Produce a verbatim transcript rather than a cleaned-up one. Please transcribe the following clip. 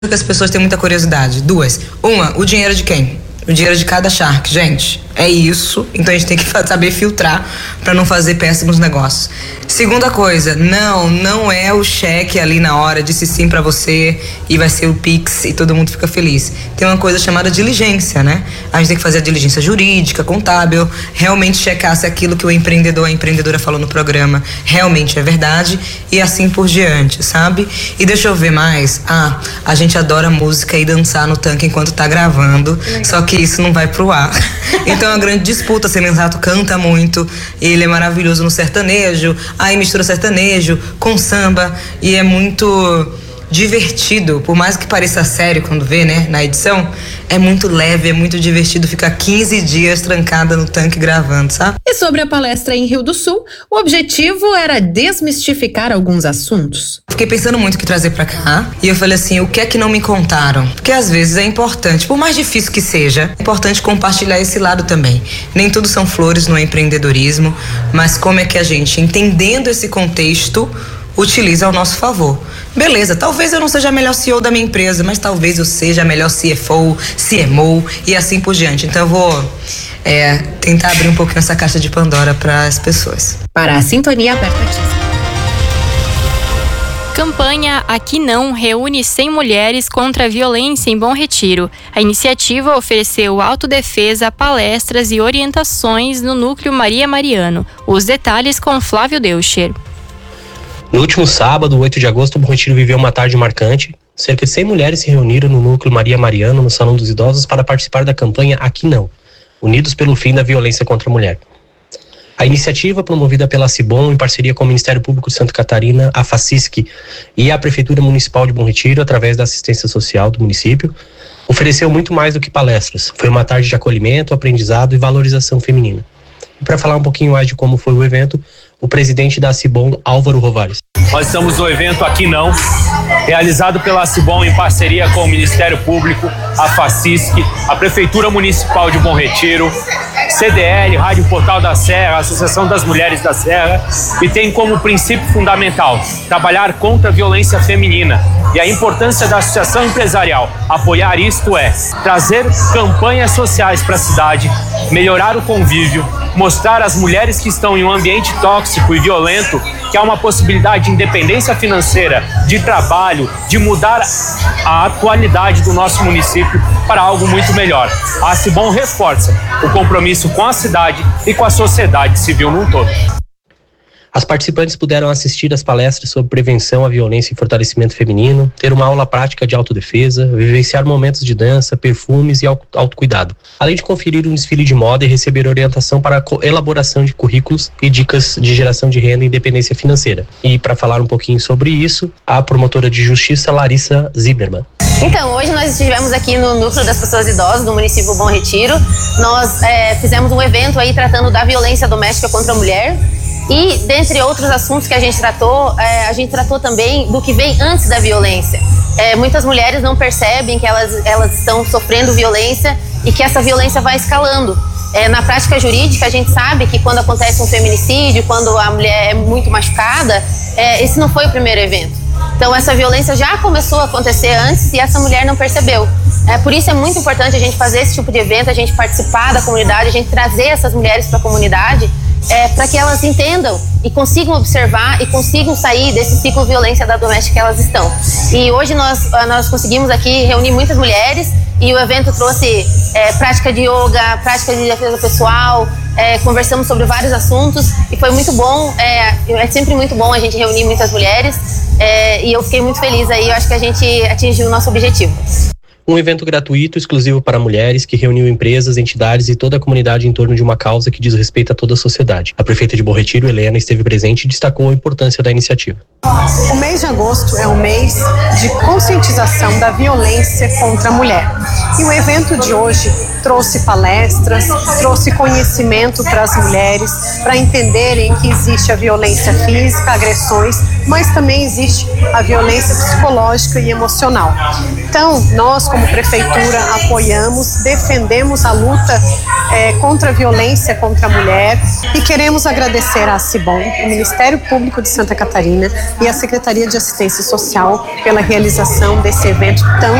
Que as pessoas têm muita curiosidade. Duas. Uma, o dinheiro de quem? O dinheiro de cada Shark, gente. É isso. Então a gente tem que saber filtrar para não fazer péssimos negócios. Segunda coisa, não, não é o cheque ali na hora, disse sim para você e vai ser o Pix e todo mundo fica feliz. Tem uma coisa chamada diligência, né? A gente tem que fazer a diligência jurídica, contábil, realmente checar se aquilo que o empreendedor, a empreendedora falou no programa realmente é verdade e assim por diante, sabe? E deixa eu ver mais. Ah, a gente adora música e dançar no tanque enquanto tá gravando, só que isso não vai pro ar. Então é uma grande disputa. Semenzato canta muito, ele é maravilhoso no sertanejo, aí mistura sertanejo com samba e é muito divertido, por mais que pareça sério quando vê, né, na edição, é muito leve, é muito divertido ficar quinze dias trancada no tanque gravando, sabe? E sobre a palestra em Rio do Sul, o objetivo era desmistificar alguns assuntos. Fiquei pensando muito o que trazer pra cá e eu falei assim, o que é que não me contaram? Porque às vezes é importante, por mais difícil que seja, é importante compartilhar esse lado também. Nem tudo são flores no empreendedorismo, mas como é que a gente, entendendo esse contexto, utiliza ao nosso favor. Beleza, talvez eu não seja a melhor C E O da minha empresa, mas talvez eu seja a melhor C F O, C M O e assim por diante. Então eu vou é, tentar abrir um pouquinho essa caixa de Pandora para as pessoas. Para a Sintonia Aberta Artista. Campanha Aqui Não reúne cem mulheres contra a violência em Bom Retiro. A iniciativa ofereceu autodefesa, palestras e orientações no Núcleo Maria Mariano. Os detalhes com Flávio Deucher. No último sábado, oito de agosto, o Bom Retiro viveu uma tarde marcante. Cerca de cem mulheres se reuniram no Núcleo Maria Mariano, no Salão dos Idosos, para participar da campanha Aqui Não, Unidos pelo Fim da Violência contra a Mulher. A iniciativa, promovida pela Cibom, em parceria com o Ministério Público de Santa Catarina, a FACISC e a Prefeitura Municipal de Bom Retiro, através da assistência social do município, ofereceu muito mais do que palestras. Foi uma tarde de acolhimento, aprendizado e valorização feminina. E para falar um pouquinho mais de como foi o evento, o presidente da Cibom, Álvaro Rovares. Nós estamos no evento Aqui Não, realizado pela Cibom em parceria com o Ministério Público, a FACISC, a Prefeitura Municipal de Bom Retiro, C D L, Rádio Portal da Serra, a Associação das Mulheres da Serra, e tem como princípio fundamental trabalhar contra a violência feminina. E a importância da associação empresarial apoiar isto é trazer campanhas sociais para a cidade, melhorar o convívio, mostrar às mulheres que estão em um ambiente tóxico e violento que há uma possibilidade de independência financeira, de trabalho, de mudar a atualidade do nosso município para algo muito melhor. A Cibom reforça o compromisso com a cidade e com a sociedade civil num todo. As participantes puderam assistir às palestras sobre prevenção à violência e fortalecimento feminino, ter uma aula prática de autodefesa, vivenciar momentos de dança, perfumes e autocuidado, além de conferir um desfile de moda e receber orientação para a elaboração de currículos e dicas de geração de renda e independência financeira. E para falar um pouquinho sobre isso, a promotora de justiça Larissa Zimmermann. Então, hoje nós estivemos aqui no Núcleo das Pessoas Idosas do município Bom Retiro. Nós é, fizemos um evento aí tratando da violência doméstica contra a mulher. E, dentre outros assuntos que a gente tratou, é, a gente tratou também do que vem antes da violência. É, muitas mulheres não percebem que elas, elas estão sofrendo violência e que essa violência vai escalando. É, na prática jurídica, a gente sabe que quando acontece um feminicídio, quando a mulher é muito machucada, é, esse não foi o primeiro evento. Então, essa violência já começou a acontecer antes e essa mulher não percebeu. É, por isso é muito importante a gente fazer esse tipo de evento, a gente participar da comunidade, a gente trazer essas mulheres para a comunidade, é, para que elas entendam e consigam observar e consigam sair desse ciclo de violência da doméstica que elas estão. E hoje nós, nós conseguimos aqui reunir muitas mulheres e o evento trouxe é, prática de yoga, prática de defesa pessoal, é, conversamos sobre vários assuntos e foi muito bom, é, é sempre muito bom a gente reunir muitas mulheres é, e eu fiquei muito feliz aí, eu acho que a gente atingiu o nosso objetivo. Um evento gratuito, exclusivo para mulheres, que reuniu empresas, entidades e toda a comunidade em torno de uma causa que diz respeito a toda a sociedade. A prefeita de Bom Retiro, Helena, esteve presente e destacou a importância da iniciativa. O mês de agosto é um mês de conscientização da violência contra a mulher. E o evento de hoje trouxe palestras, trouxe conhecimento para as mulheres, para entenderem que existe a violência física, agressões, mas também existe a violência psicológica e emocional. Então, nós, como prefeitura, apoiamos, defendemos a luta é, contra a violência contra a mulher e queremos agradecer à Cibom, o Ministério Público de Santa Catarina e a Secretaria de Assistência Social pela realização desse evento tão